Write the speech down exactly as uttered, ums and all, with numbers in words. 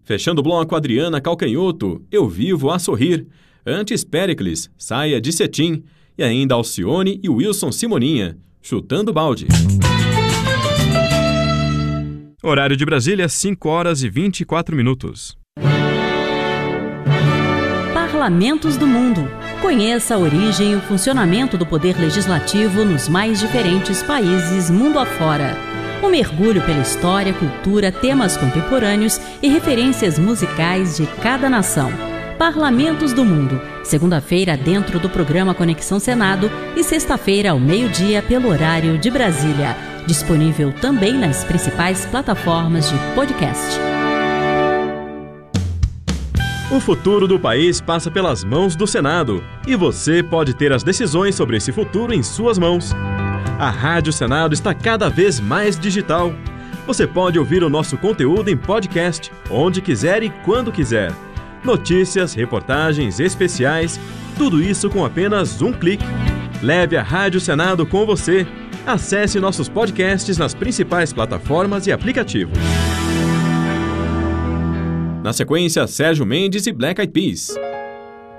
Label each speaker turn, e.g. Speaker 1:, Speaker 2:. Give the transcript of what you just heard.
Speaker 1: Fechando o bloco, Adriana Calcanhoto, Eu Vivo a Sorrir. Antes, Péricles, Saia de Cetim. E ainda Alcione e Wilson Simoninha, Chutando Balde. Horário de Brasília, cinco horas e vinte e quatro minutos.
Speaker 2: Parlamentos do Mundo. Conheça a origem e o funcionamento do poder legislativo nos mais diferentes países mundo afora. Um mergulho pela história, cultura, temas contemporâneos e referências musicais de cada nação. Parlamentos do Mundo, segunda-feira dentro do programa Conexão Senado e sexta-feira ao meio-dia pelo horário de Brasília. Disponível também nas principais plataformas de podcast.
Speaker 1: O futuro do país passa pelas mãos do Senado e você pode ter as decisões sobre esse futuro em suas mãos. A Rádio Senado está cada vez mais digital. Você pode ouvir o nosso conteúdo em podcast, onde quiser e quando quiser. Notícias, reportagens, especiais, tudo isso com apenas um clique. Leve a Rádio Senado com você. Acesse nossos podcasts nas principais plataformas e aplicativos. Na sequência, Sérgio Mendes e Black Eyed Peas.